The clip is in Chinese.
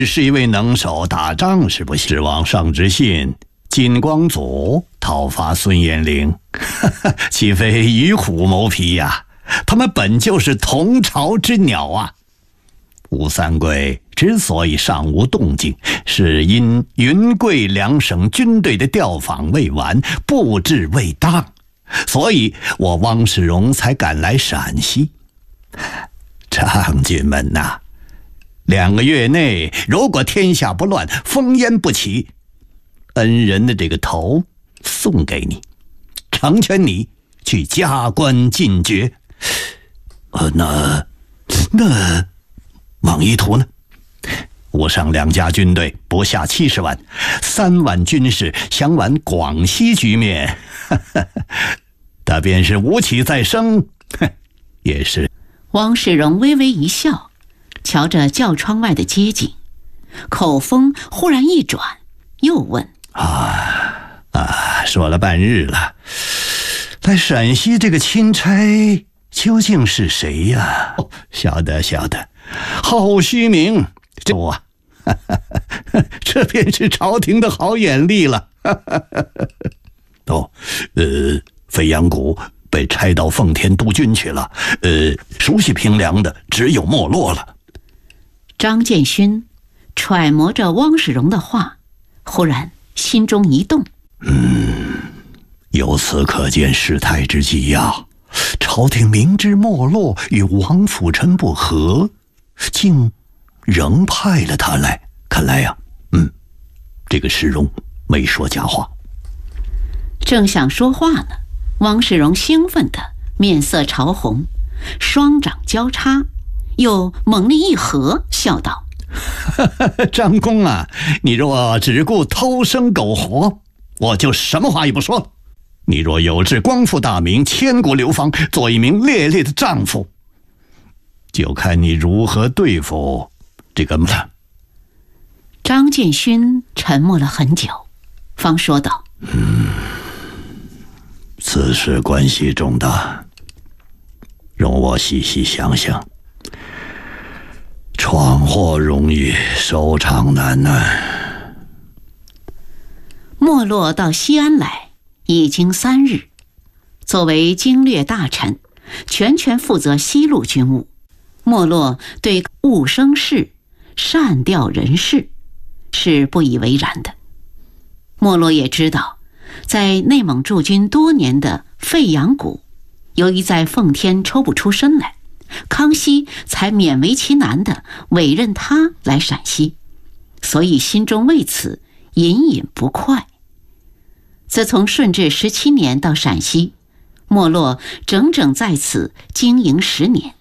是一位能手，打仗是不行，指望上知信、金光祖讨伐孙延龄，岂非与虎谋皮呀？他们本就是同巢之鸟啊！吴三桂之所以尚无动静，是因云贵两省军队的调访未完，布置未当，所以我汪世荣才赶来陕西。将军们呐，2个月内如果天下不乱，烽烟不起，恩人的这个头送给你，成全你去加官进爵。那王一图呢？吴上2家军队不下70万，3万军士想挽广西局面，他便是吴起再生，也是。 汪世荣微微一笑，瞧着轿窗外的街景，口风忽然一转，又问： 说了半日了，来陕西这个钦差究竟是谁呀？晓得，好虚名，这便是朝廷的好眼力了。飞扬谷被差到奉天督军去了，熟悉平凉的只有没落了。 张建勋揣摩着汪世荣的话，忽然心中一动。 由此可见事态之急呀！朝廷明知没落与王辅臣不和，竟仍派了他来。看来呀，这个世荣没说假话。 正想说话呢，汪世荣兴奋的面色潮红，双掌交叉，又猛力一合，笑道： 张公啊，你若只顾偷生苟活，我就什么话也不说了。你若有志光复大明，千古流芳，做一名烈烈的丈夫，就看你如何对付这个。 张建勋沉默了很久，方说道： 此事关系重大，容我细细想想。闯祸容易，收场难呐。 没落到西安来已经3日，作为经略大臣，全权负责西路军务。没落对务生事、善调人事是不以为然的。没落也知道，在内蒙驻军多年的费扬谷，由于在奉天抽不出身来，康熙才勉为其难地委任他来陕西，所以心中为此隐隐不快。自从顺治17年到陕西，没落整整在此经营10年，